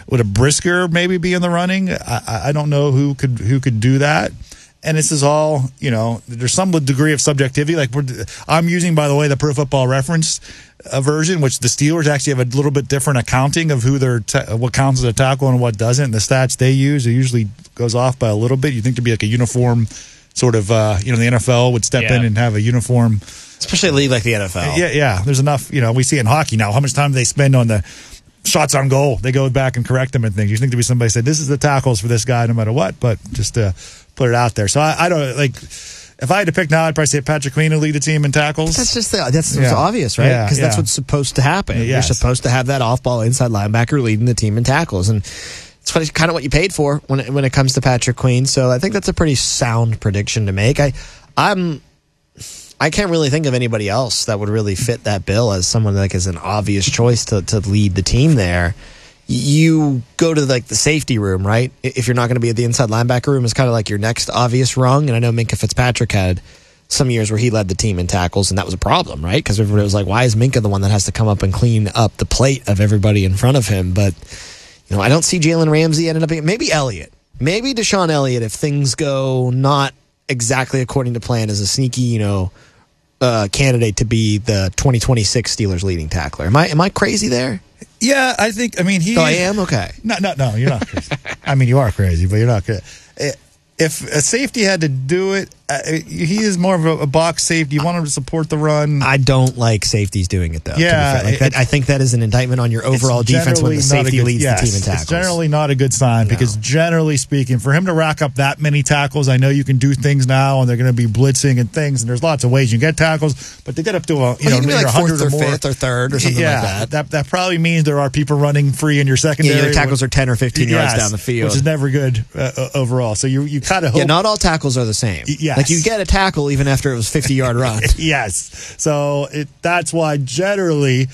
would a Brisker maybe be in the running? I don't know who could do that. And this is all, there's some degree of subjectivity. Like I'm using, by the way, the Pro Football Reference version, which the Steelers actually have a little bit different accounting of who what counts as a tackle and what doesn't. And the stats they use, it usually goes off by a little bit. You think there'd be like a uniform sort of, the NFL would step in and have a uniform. Especially a league like the NFL. Yeah. There's enough, we see it in hockey now. How much time do they spend on the shots on goal? They go back and correct them and things. You think there'd be somebody said, this is the tackles for this guy no matter what, but just put it out there. So I don't if I had to pick now, I'd probably say Patrick Queen will lead the team in tackles. That's just that's obvious, right? Because that's what's supposed to happen. Yes. You're supposed to have that off-ball inside linebacker leading the team in tackles, and it's kind of what you paid for when it comes to Patrick Queen. So I think that's a pretty sound prediction to make. I can't really think of anybody else that would really fit that bill as someone as an obvious choice to lead the team there. You go to the safety room, right? If you're not going to be at the inside linebacker room, it's kind of like your next obvious rung. And I know Minkah Fitzpatrick had some years where he led the team in tackles, and that was a problem, right? Because everybody was like, why is Minkah the one that has to come up and clean up the plate of everybody in front of him? But, I don't see Jalen Ramsey ended up being, maybe Elliott. Maybe Deshaun Elliott, if things go not exactly according to plan, as a sneaky, candidate to be the 2026 Steelers leading tackler. Am I crazy there? Yeah, I think. He. I am okay. No, you're not crazy. You are crazy, but you're not crazy. If a safety had to do it, he is more of a box safety. You want him to support the run. I don't like safeties doing it, though. Yeah, I think that is an indictment on your overall defense when the safety leads the team in tackles. It's generally not a good sign because, generally speaking, for him to rack up that many tackles, I know you can do things now, and they're going to be blitzing and things, and there's lots of ways you can get tackles, but to get up to maybe 100 or more, fifth or third or something like that. That probably means there are people running free in your secondary. Yeah, your tackles are 10 or 15 yards down the field, which is never good overall. So you kind of hope. Yeah, not all tackles are the same. Yes. You get a tackle even after it was 50-yard run. Yes. So that's why generally,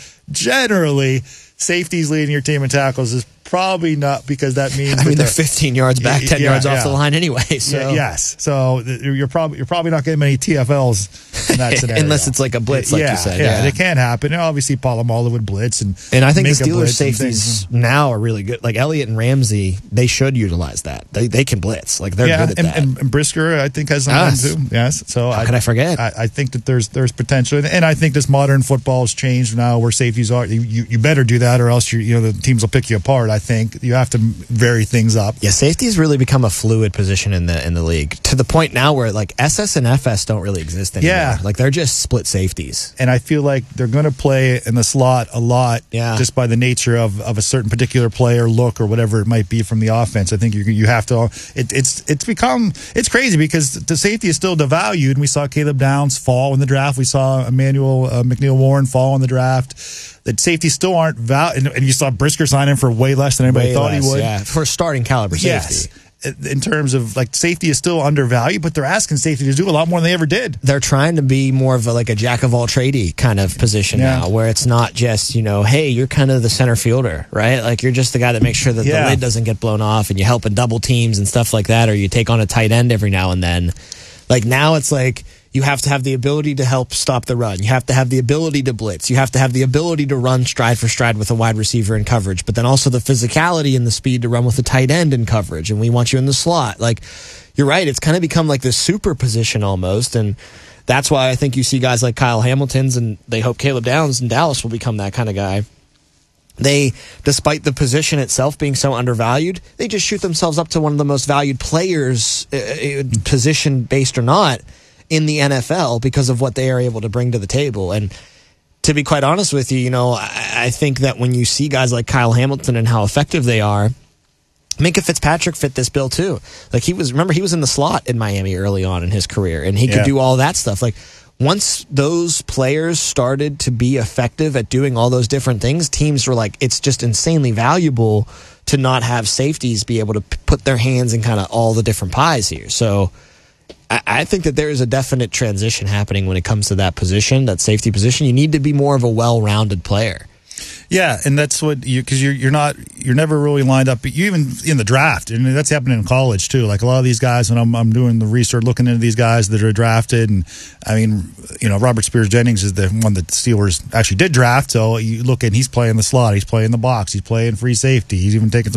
safeties leading your team in tackles is probably not, because that means they're 15 yards back, 10 yards off the line anyway. So yes. So you're probably not getting many TFLs in that scenario. Unless it's like a blitz, like you said. Yeah, it can happen. And obviously, Polamalu would blitz, and I think the Steelers safeties now are really good. Like Elliott and Ramsey, they should utilize that. They can blitz. They're good at that. And Brisker, I think, has some too. Yes. So how could I forget? I think that there's potential, and I think this modern football has changed now, where safeties are. You better do that, or else the teams will pick you apart. I think you have to vary things up. Yeah, safety's really become a fluid position in the league, to the point now where SS and FS don't really exist anymore. Yeah. They're just split safeties. And I feel like they're going to play in the slot a lot, just by the nature of a certain particular play or look or whatever it might be from the offense. I think you have to. It's crazy because the safety is still devalued, and we saw Caleb Downs fall in the draft. We saw Emmanuel McNeil-Warren fall in the draft. That safeties still aren't valued, and you saw Brisker sign in for way less than anybody thought he would. Yeah, for starting caliber safety. Yes. In terms of safety is still undervalued, but they're asking safety to do a lot more than they ever did. They're trying to be more of a jack of all tradey kind of position now, where it's not just hey, you're kind of the center fielder, right? You're just the guy that makes sure that the lid doesn't get blown off, and you help in double teams and stuff like that, or you take on a tight end every now and then. Now it's you have to have the ability to help stop the run. You have to have the ability to blitz. You have to have the ability to run stride for stride with a wide receiver in coverage, but then also the physicality and the speed to run with a tight end in coverage. And we want you in the slot. You're right. It's kind of become this super position almost. And that's why I think you see guys like Kyle Hamilton's, and they hope Caleb Downs in Dallas will become that kind of guy. They, despite the position itself being so undervalued, they just shoot themselves up to one of the most valued players, position-based or not, in the NFL because of what they are able to bring to the table. And to be quite honest with you, I think that when you see guys like Kyle Hamilton and how effective they are, Minkah Fitzpatrick fit this bill too. He was in the slot in Miami early on in his career, and he could do all that stuff. Once those players started to be effective at doing all those different things, teams were it's just insanely valuable to not have safeties be able to put their hands in kind of all the different pies here. So I think that there is a definite transition happening when it comes to that position, that safety position. You need to be more of a well-rounded player. Yeah, and that's what because you're never really lined up. You even in the draft, and that's happening in college too. A lot of these guys, when I'm doing the research, looking into these guys that are drafted, and Robert Spears Jennings is the one that the Steelers actually did draft. So you look at, he's playing the slot, he's playing the box, he's playing free safety, he's even taking some